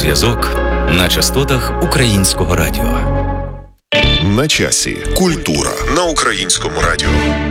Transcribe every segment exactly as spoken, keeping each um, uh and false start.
зв'язок на частотах Українського радіо. На часі. Культура на Українському радіо.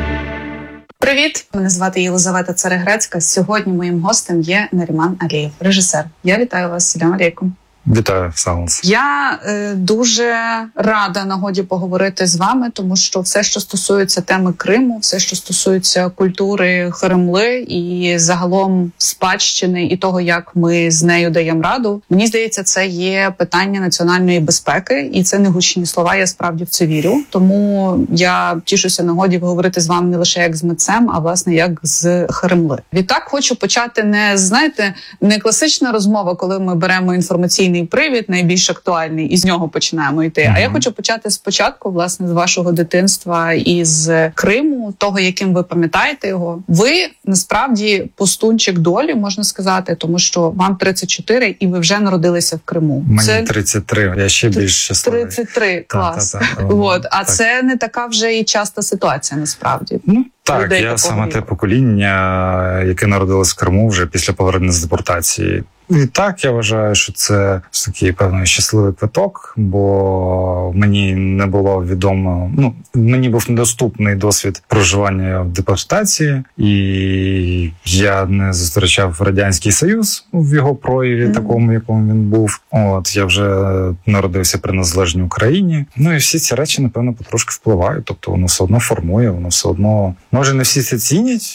Привіт! Мене звати Єлизавета Царегрецька. Сьогодні моїм гостем є Наріман Алієв, режисер. Я вітаю вас. Салям алейкум. Вітаю, Саланс. Я е, дуже рада нагоді поговорити з вами, тому що все, що стосується теми Криму, все, що стосується культури Кремли і загалом спадщини і того, як ми з нею даємо раду, мені здається, це є питання національної безпеки, і це не гучні слова, я справді в це вірю. Тому я тішуся нагоді поговорити з вами не лише як з митцем, а власне як з Кремли. Відтак хочу почати не, знаєте, не класична розмова, коли ми беремо інформаційний привід, найбільш актуальний, і з нього починаємо йти. Mm-hmm. А я хочу почати спочатку, власне, з вашого дитинства і з Криму, того, яким ви пам'ятаєте його. Ви, насправді, пустунчик долі, можна сказати, тому що вам тридцять чотири, і ви вже народилися в Криму. Мені це... тридцять три, я ще більш щасливий. тридцять три, клас. Та, та, та. От. А так. це не така вже і часта ситуація, насправді. Ну, так, людей я саме віку. те покоління, яке народилось в Криму вже після повернення з депортації. І так, я вважаю, що це такий певний щасливий квиток, бо мені не було відомо, ну, мені був недоступний досвід проживання в депортації, і я не зустрічав Радянський Союз в його прояві, mm-hmm. такому, якому він був. От, я вже народився при незалежній Україні. Ну, і всі ці речі, напевно, потрошки впливають, тобто воно все одно формує, воно все одно... Може, не всі це цінять,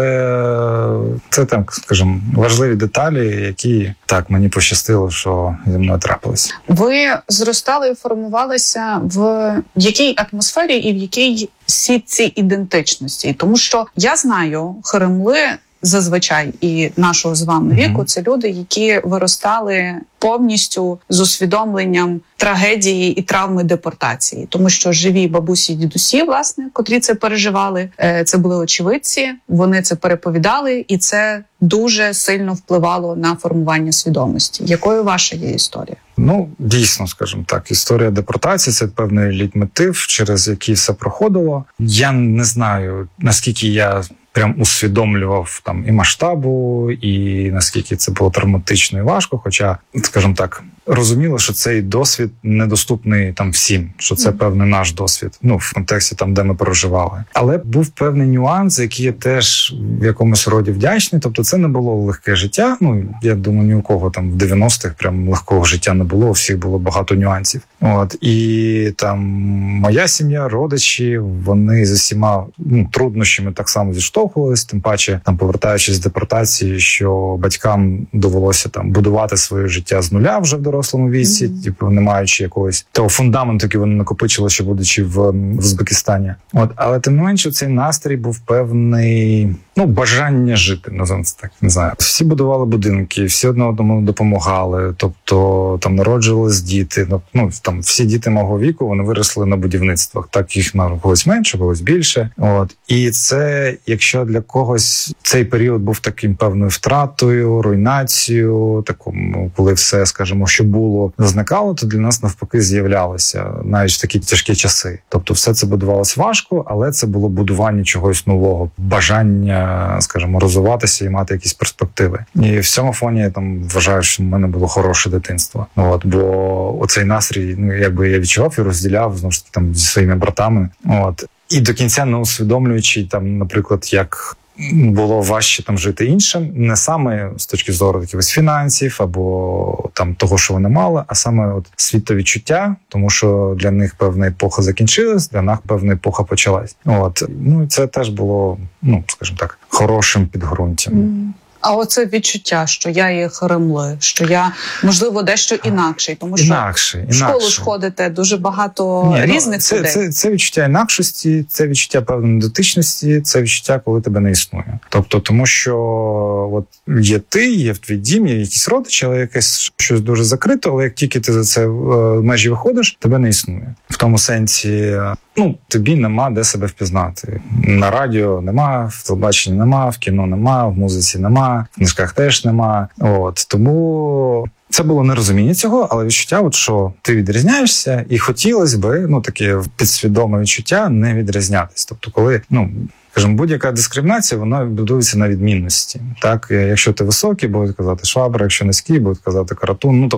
але це, так, скажімо, важливі деталі, які так, мені пощастило, що зі мною трапилось. Ви зростали і формувалися в якій атмосфері і в якій сітці ідентичності? Тому що я знаю, Кремли зазвичай і нашого з вами віку, mm-hmm. це люди, які виростали повністю з усвідомленням трагедії і травми депортації. Тому що живі бабусі і дідусі, власне, котрі це переживали, це були очевидці, вони це переповідали, і це дуже сильно впливало на формування свідомості. Якою ваша є історія? Ну, дійсно, скажімо так, історія депортації – це певний лейтмотив, через який все проходило. Я не знаю, наскільки я прям усвідомлював там і масштабу, і наскільки це було травматично і важко, хоча, скажімо так, розуміло, що цей досвід недоступний там всім, що це mm. певний наш досвід, ну, в контексті там, де ми проживали. Але був певний нюанс, який я теж в якомусь роді вдячний, тобто це не було легке життя, ну, я думаю, ні у кого там в дев'яностих прям легкого життя не було, у всіх було багато нюансів. От, і там моя сім'я, родичі, вони з усіма ну, труднощами так само зіштовхувались, тим паче, там, повертаючись з депортації, що батькам довелося там будувати своє життя з нуля вже в дорослому віці, mm-hmm. типу, не маючи якогось того фундаменту, який вони накопичили, ще будучи в, в Узбекистані. От, але тим не менше цей настрій був певний, ну, бажання жити, називаємо це так, не знаю. Всі будували будинки, всі одне одному допомагали, тобто там народжувались діти, ну, там всі діти мого віку, вони виросли на будівництвах, так їх на когось менше, когось більше. От, і це, якщо для когось цей період був таким певною втратою, руйнацією, такому, коли все, скажімо, що було, зникало, то для нас навпаки з'являлося навіть в такі тяжкі часи. Тобто все це будувалось важко, але це було будування чогось нового, бажання, скажімо, розвиватися і мати якісь перспективи. І в цьому фоні я там вважаю, що в мене було хороше дитинство. От, бо оцей настрій, ну, якби я відчував і розділяв, знову ж таки, там, зі своїми братами. От. І до кінця не усвідомлюючи, там, наприклад, як було важче там жити іншим, не саме з точки зору якихось фінансів або там того, що вони мали, а саме от світовідчуття, тому що для них певна епоха закінчилась, для нас певна епоха почалась. От, ну, це теж було, ну, скажімо так, хорошим підґрунтям. Mm. А оце відчуття, що я є Кремли, що я, можливо, дещо інакший, тому що інакше, інакше. в школу ж ходите дуже багато Ні, різних ну, це, людей. Це, це відчуття інакшості, це відчуття певної дотичності, це відчуття, коли тебе не існує. Тобто, тому що от є ти, є в твій дім, є якісь родичі, але якесь щось дуже закрито, але як тільки ти за це в межі виходиш, тебе не існує. В тому сенсі, ну, тобі нема де себе впізнати. На радіо нема, в телебаченні нема, в кіно нема, в музиці нема, в книжках теж нема. От, тому це було нерозуміння цього, але відчуття, от, що ти відрізняєшся, і хотілося би, ну, таке підсвідоме відчуття не відрізнятись. Тобто, коли, ну, скажімо, будь-яка дискримінація, вона будується на відмінності. Так, якщо ти високий, будуть казати швабра, якщо низький, будуть казати каратун. Ну,